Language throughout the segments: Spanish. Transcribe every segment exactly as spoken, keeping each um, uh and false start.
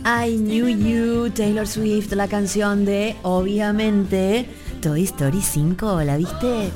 I Knew You, Taylor Swift, la canción de, obviamente, Toy Story cinco, ¿la viste?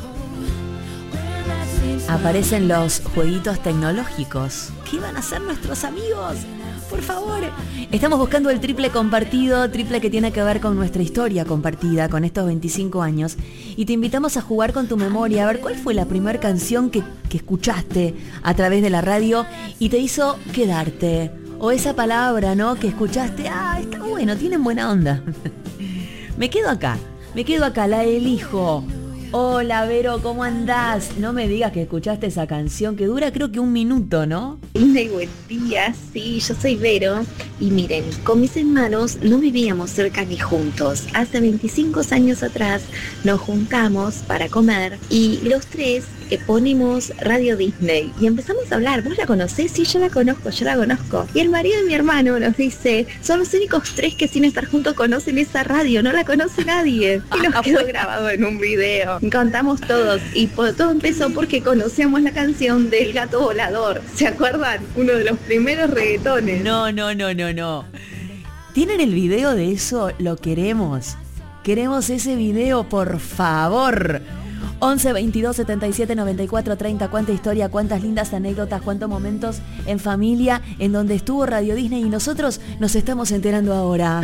Aparecen los jueguitos tecnológicos. ¿Qué van a hacer nuestros amigos? Por favor. Estamos buscando el triple compartido, triple que tiene que ver con nuestra historia compartida, con estos veinticinco años. Y te invitamos a jugar con tu memoria, a ver cuál fue la primera canción que, que escuchaste a través de la radio y te hizo quedarte. O esa palabra, ¿no? Que escuchaste, ah, está bueno, tienen buena onda. Me quedo acá, me quedo acá, la elijo. Hola, Vero, ¿cómo andás? No me digas que escuchaste esa canción que dura creo que un minuto, ¿no? Linda, buen día, sí, yo soy Vero y miren, con mis hermanos no vivíamos cerca ni juntos. Hace veinticinco años atrás nos juntamos para comer y los tres eh, ponemos Radio Disney y empezamos a hablar. ¿Vos la conocés? Sí, yo la conozco, yo la conozco. Y el marido de mi hermano nos dice, son los únicos tres que sin estar juntos conocen esa radio, no la conoce nadie. Y nos quedó grabado en un video. Cantamos todos y todo empezó porque conocíamos la canción del Gato Volador. ¿Se acuerdan? Uno de los primeros reggaetones. No, no, no, no, no. ¿Tienen el video de eso? Lo queremos. Queremos ese video, por favor. once, veintidós, setenta y siete, noventa y cuatro, treinta. Cuánta historia, cuántas lindas anécdotas, cuántos momentos en familia en donde estuvo Radio Disney y nosotros nos estamos enterando ahora.